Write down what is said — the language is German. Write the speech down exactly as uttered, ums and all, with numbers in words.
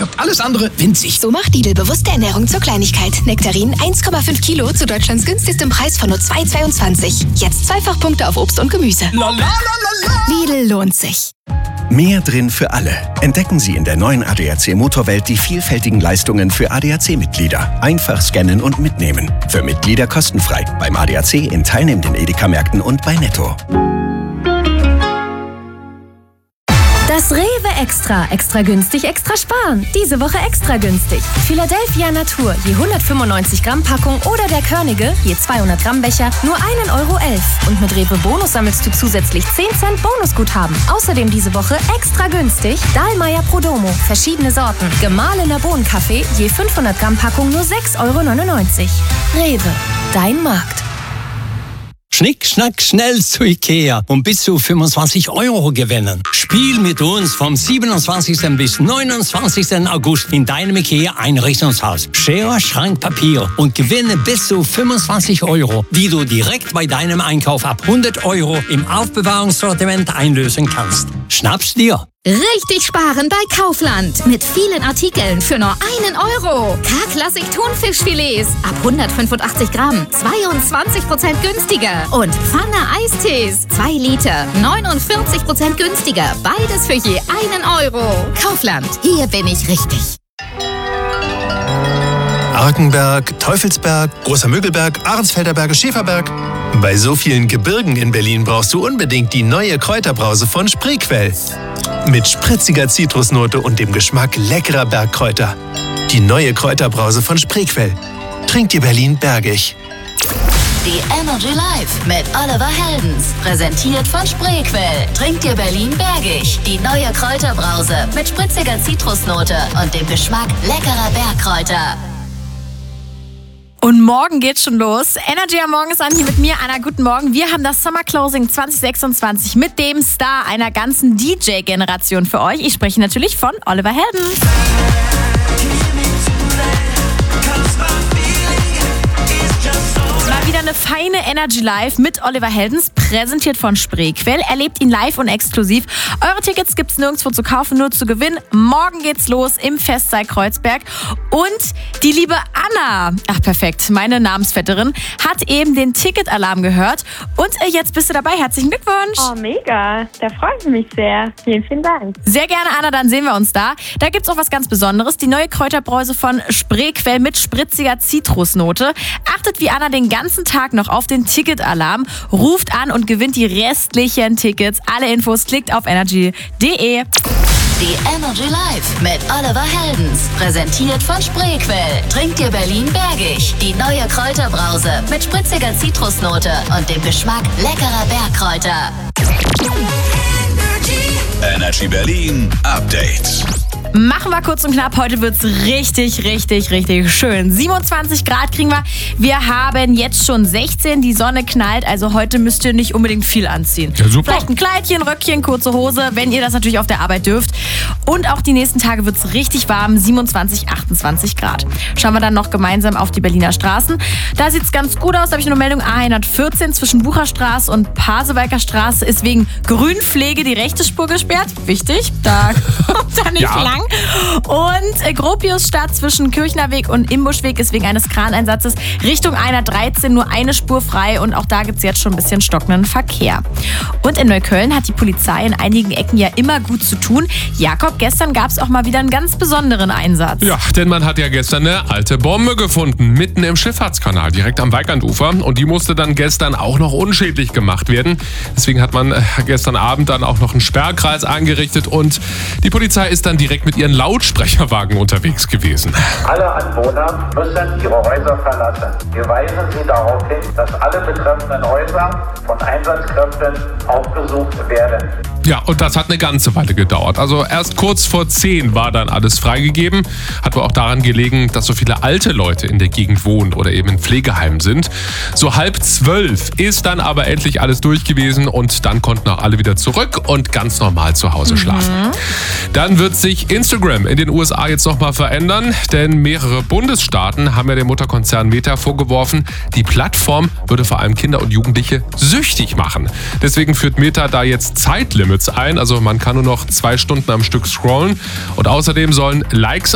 Alles andere winzig. So macht Lidl bewusste Ernährung zur Kleinigkeit. Nektarin eins Komma fünf Kilo zu Deutschlands günstigstem Preis von nur zwei Euro zweiundzwanzig. Jetzt Zweifachpunkte auf Obst und Gemüse. La, la, la, la, la. Lidl lohnt sich. Mehr drin für alle. Entdecken Sie in der neuen A D A C Motorwelt die vielfältigen Leistungen für A D A C-Mitglieder. Einfach scannen und mitnehmen. Für Mitglieder kostenfrei. Beim A D A C in teilnehmenden Edeka-Märkten und bei Netto. Das Rewe Extra. Extra günstig, extra sparen. Diese Woche extra günstig. Philadelphia Natur, je hundertfünfundneunzig Gramm Packung oder der Körnige, je zweihundert Gramm Becher, nur ein Euro elf. Und mit Rewe Bonus sammelst du zusätzlich zehn Cent Bonusguthaben. Außerdem diese Woche extra günstig Dahlmeier Prodomo, verschiedene Sorten. Gemahlener Bohnenkaffee, je fünfhundert Gramm Packung nur sechs Euro neunundneunzig. Rewe, dein Markt. Schnick, schnack, schnell zu Ikea und bis zu fünfundzwanzig Euro gewinnen. Spiel mit uns vom siebenundzwanzigsten bis neunundzwanzigsten August in deinem Ikea-Einrichtungshaus. Schere, Schrank, Papier und gewinne bis zu fünfundzwanzig Euro, die du direkt bei deinem Einkauf ab hundert Euro im Aufbewahrungssortiment einlösen kannst. Schnapp's dir! Richtig sparen bei Kaufland. Mit vielen Artikeln für nur einen Euro. K-Klassik Thunfischfilets ab hundertfünfundachtzig Gramm. zweiundzwanzig Prozent günstiger. Und Pfanne Eistees. zwei Liter. neunundvierzig Prozent günstiger. Beides für je einen Euro. Kaufland. Hier bin ich richtig. Arkenberg, Teufelsberg, Großer Mögelberg, Ahrensfelder Berge, Schäferberg. Bei so vielen Gebirgen in Berlin brauchst du unbedingt die neue Kräuterbrause von Spreequell. Mit spritziger Zitrusnote und dem Geschmack leckerer Bergkräuter. Die neue Kräuterbrause von Spreequell. Trinkt dir Berlin bergig. Die Energy Live mit Oliver Heldens. Präsentiert von Spreequell. Trinkt dir Berlin bergig. Die neue Kräuterbrause mit spritziger Zitrusnote und dem Geschmack leckerer Bergkräuter. Und morgen geht's schon los. Energy am Morgen ist an, hier mit mir, Anna. Guten Morgen. Wir haben das Summer Closing zwanzig sechsundzwanzig mit dem Star einer ganzen D J-Generation für euch. Ich spreche natürlich von Oliver Heldens. Es war wieder eine feine Energy Live mit Oliver Heldens, präsentiert von Spreequell. Erlebt ihn live und exklusiv. Eure Tickets gibt's nirgendwo zu kaufen, nur zu gewinnen. Morgen geht's los im Festsaal Kreuzberg. Und die liebe Anna, ach perfekt, meine Namensvetterin, hat eben den Ticketalarm gehört. Und äh, jetzt bist du dabei. Herzlichen Glückwunsch. Oh, mega. Da freue ich mich sehr. Vielen, vielen Dank. Sehr gerne, Anna. Dann sehen wir uns da. Da gibt's auch was ganz Besonderes. Die neue Kräuterbrause von Spreequell mit spritziger Zitrusnote. Achtet wie Anna den ganzen Tag noch auf den Ticketalarm. Ruft an und gewinnt die restlichen Tickets. Alle Infos klickt auf energy punkt de. Die Energy Live mit Oliver Heldens. Präsentiert von Spreequell. Trinkt dir Berlin bergig. Die neue Kräuterbrause mit spritziger Zitrusnote und dem Geschmack leckerer Bergkräuter. Energy Berlin Update. Machen wir kurz und knapp. Heute wird's richtig, richtig, richtig schön. siebenundzwanzig Grad kriegen wir. Wir haben jetzt schon sechzehn. Die Sonne knallt. Also heute müsst ihr nicht unbedingt viel anziehen. Ja, super. Vielleicht ein Kleidchen, Röckchen, kurze Hose, wenn ihr das natürlich auf der Arbeit dürft. Und auch die nächsten Tage wird's richtig warm. siebenundzwanzig, achtundzwanzig Grad. Schauen wir dann noch gemeinsam auf die Berliner Straßen. Da sieht's ganz gut aus. Da habe ich eine Meldung. A hundertvierzehn zwischen Bucherstraße und Pasewalker Straße ist wegen Grünpflege die rechte Spur gesperrt. Wichtig. Da kommt da nicht Ja. lang. Und äh, Gropiusstadt zwischen Kirchnerweg und Imbuschweg ist wegen eines Kraneinsatzes Richtung hundertdreizehn nur eine Spur frei und auch da gibt es jetzt schon ein bisschen stockenden Verkehr. Und in Neukölln hat die Polizei in einigen Ecken ja immer gut zu tun. Jakob, gestern gab es auch mal wieder einen ganz besonderen Einsatz. Ja, denn man hat ja gestern eine alte Bombe gefunden, mitten im Schifffahrtskanal, direkt am Weikandufer. Und die musste dann gestern auch noch unschädlich gemacht werden. Deswegen hat man gestern Abend dann auch noch einen Sperrkreis eingerichtet und die Polizei ist dann direkt mit ihren Lautsprecherwagen unterwegs gewesen. Alle Anwohner müssen ihre Häuser verlassen. Wir weisen Sie darauf hin, dass alle betreffenden Häuser von Einsatzkräften aufgesucht werden. Ja, und das hat eine ganze Weile gedauert. Also erst kurz vor zehn war dann alles freigegeben. Hat wohl auch daran gelegen, dass so viele alte Leute in der Gegend wohnen oder eben in Pflegeheimen sind. So halb zwölf ist dann aber endlich alles durch gewesen und dann konnten auch alle wieder zurück und ganz normal zu Hause schlafen. Mhm. Dann wird sich Instagram in den U S A jetzt nochmal verändern, denn mehrere Bundesstaaten haben ja dem Mutterkonzern Meta vorgeworfen, die Plattform würde vor allem Kinder und Jugendliche süchtig machen. Deswegen führt Meta da jetzt Zeitlimits ein, also man kann nur noch zwei Stunden am Stück scrollen und außerdem sollen Likes